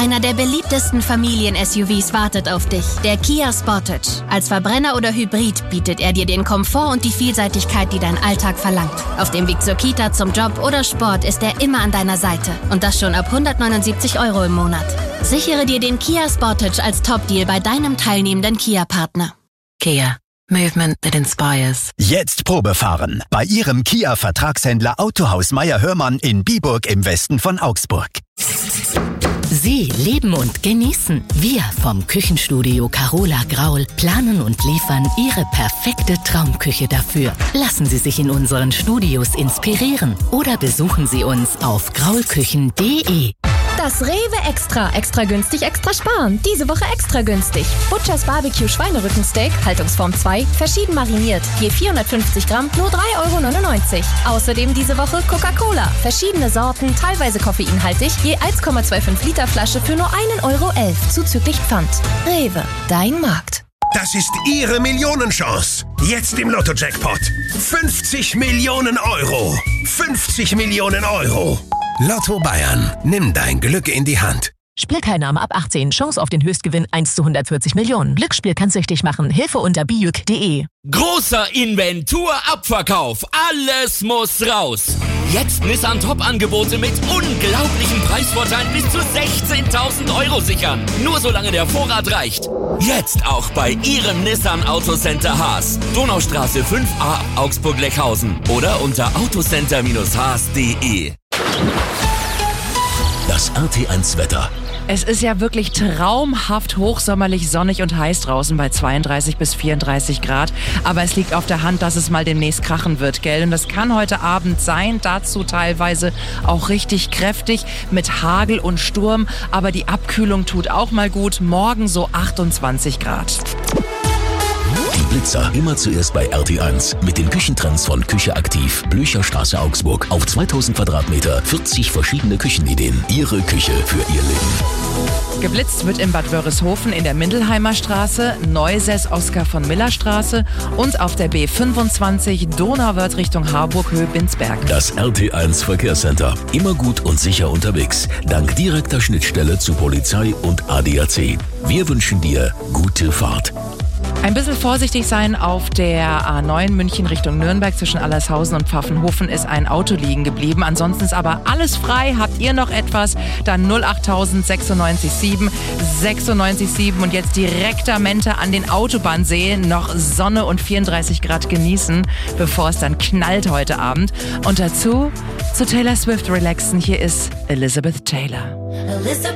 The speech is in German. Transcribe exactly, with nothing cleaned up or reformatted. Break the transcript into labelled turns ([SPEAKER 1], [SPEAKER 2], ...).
[SPEAKER 1] Einer der beliebtesten Familien-S U Vs wartet auf dich, der Kia Sportage. Als Verbrenner oder Hybrid bietet er dir den Komfort und die Vielseitigkeit, die dein Alltag verlangt. Auf dem Weg zur Kita, zum Job oder Sport ist er immer an deiner Seite. Und das schon ab hundertneunundsiebzig Euro im Monat. Sichere dir den Kia Sportage als Top-Deal bei deinem teilnehmenden Kia-Partner.
[SPEAKER 2] Kia. Movement that inspires.
[SPEAKER 3] Jetzt Probefahren bei Ihrem Kia-Vertragshändler Autohaus Meier-Hörmann in Biburg im Westen von Augsburg.
[SPEAKER 2] Sie leben und genießen. Wir vom Küchenstudio Carola Graul planen und liefern Ihre perfekte Traumküche dafür. Lassen Sie sich in unseren Studios inspirieren oder besuchen Sie uns auf graulküchen punkt de.
[SPEAKER 4] Das Rewe Extra. Extra günstig, extra sparen. Diese Woche extra günstig. Butchers Barbecue Schweinerückensteak, Haltungsform zwei, verschieden mariniert. Je vierhundertfünfzig Gramm, nur drei Euro neunundneunzig. Außerdem diese Woche Coca-Cola. Verschiedene Sorten, teilweise koffeinhaltig, je eins Komma fünfundzwanzig Liter Flasche für nur ein Euro elf, zuzüglich Pfand. Rewe, dein Markt.
[SPEAKER 5] Das ist Ihre Millionenchance. Jetzt im Lotto-Jackpot. fünfzig Millionen Euro. fünfzig Millionen Euro. Lotto Bayern. Nimm dein Glück in die Hand.
[SPEAKER 6] Spielteilnahme ab achtzehn. Chance auf den Höchstgewinn eins zu hundertvierzig Millionen. Glücksspiel kann süchtig machen. Hilfe unter bijuk punkt de.
[SPEAKER 7] Großer Inventur-Abverkauf. Alles muss raus. Jetzt Nissan Top-Angebote mit unglaublichen Preisvorteilen bis zu sechzehntausend Euro sichern. Nur solange der Vorrat reicht. Jetzt auch bei Ihrem Nissan Autocenter Haas. Donaustraße fünf a Augsburg-Leckhausen. Oder unter autocenter haas punkt de.
[SPEAKER 8] Das R T eins Wetter.
[SPEAKER 9] Es ist ja wirklich traumhaft hochsommerlich, sonnig und heiß draußen bei zweiunddreißig bis vierunddreißig Grad. Aber es liegt auf der Hand, dass es mal demnächst krachen wird, gell? Und das kann heute Abend sein, dazu teilweise auch richtig kräftig mit Hagel und Sturm. Aber die Abkühlung tut auch mal gut. Morgen so achtundzwanzig Grad.
[SPEAKER 8] Die Blitzer immer zuerst bei R T eins mit den Küchentrends von Küche aktiv, Blücherstraße Augsburg. Auf zweitausend Quadratmeter, vierzig verschiedene Küchenideen. Ihre Küche für Ihr Leben.
[SPEAKER 9] Geblitzt wird in Bad Wörishofen in der Mindelheimer Straße, Neusäß Oskar von Miller Straße und auf der B fünfundzwanzig Donauwörth Richtung Harburg-Höhe Binsberg.
[SPEAKER 8] Das R T eins Verkehrscenter. Immer gut und sicher unterwegs. Dank direkter Schnittstelle zu Polizei und A D A C. Wir wünschen dir gute Fahrt.
[SPEAKER 9] Ein bisschen vorsichtig sein auf der A neun München Richtung Nürnberg. Zwischen Allershausen und Pfaffenhofen ist ein Auto liegen geblieben. Ansonsten ist aber alles frei. Habt ihr noch etwas? Dann null achttausend sechsundneunzig sieben sechsundneunzig sieben und jetzt direkter Mente an den Autobahnsee. Noch Sonne und vierunddreißig Grad genießen, bevor es dann knallt heute Abend. Und dazu zu Taylor Swift relaxen. Hier ist Elizabeth Taylor.
[SPEAKER 10] Elizabeth